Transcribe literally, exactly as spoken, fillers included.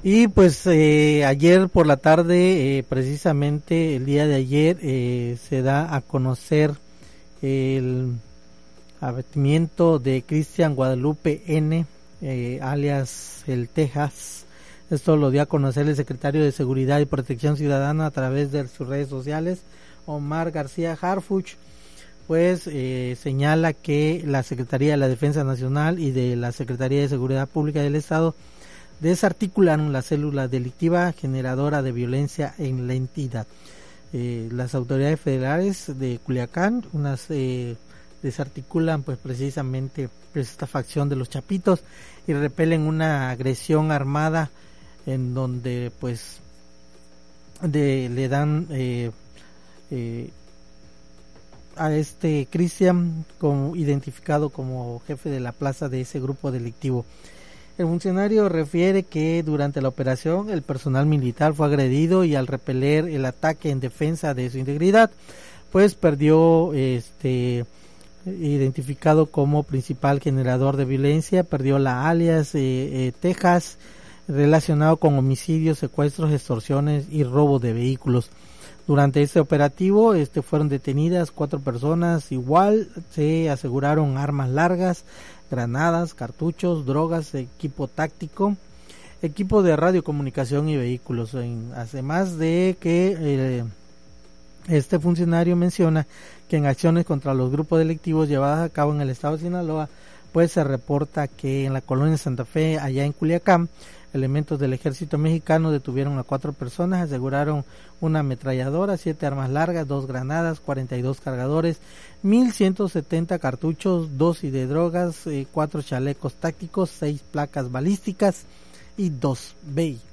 Y pues eh, ayer por la tarde, eh, precisamente el día de ayer, eh, se da a conocer el abatimiento de Cristian Guadalupe N., eh, alias el Texas. Esto lo dio a conocer el secretario de Seguridad y Protección Ciudadana a través de sus redes sociales, Omar García Harfuch. Pues eh, señala que la Secretaría de la Defensa Nacional y de la Secretaría de Seguridad Pública del Estado desarticularon la célula delictiva generadora de violencia en la entidad. Eh, las autoridades federales de Culiacán unas eh, desarticulan pues precisamente pues, esta facción de los Chapitos y repelen una agresión armada en donde pues de, le dan eh, eh, a este Cristian como identificado como jefe de la plaza de ese grupo delictivo. El funcionario refiere que durante la operación el personal militar fue agredido y al repeler el ataque en defensa de su integridad, pues perdió, este, identificado como principal generador de violencia, perdió la alias eh, eh, Texas, relacionado con homicidios, secuestros, extorsiones y robo de vehículos. Durante este operativo este fueron detenidas cuatro personas, igual se aseguraron armas largas, granadas, cartuchos, drogas, equipo táctico, equipo de radiocomunicación y vehículos. En, además de que eh, este funcionario menciona que en acciones contra los grupos delictivos llevadas a cabo en el estado de Sinaloa, pues se reporta que en la colonia Santa Fe, allá en Culiacán, elementos del ejército mexicano detuvieron a cuatro personas, aseguraron una ametralladora, siete armas largas, dos granadas, cuarenta y dos cargadores, mil ciento setenta cartuchos, dosis de drogas, eh, cuatro chalecos tácticos, seis placas balísticas y dos vehículos.